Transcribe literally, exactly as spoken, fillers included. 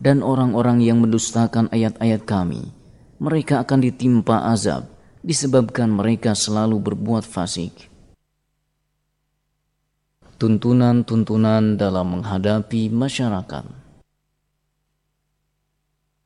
dan orang-orang yang mendustakan ayat-ayat kami, mereka akan ditimpa azab disebabkan mereka selalu berbuat fasik. Tuntunan-tuntunan dalam menghadapi masyarakat.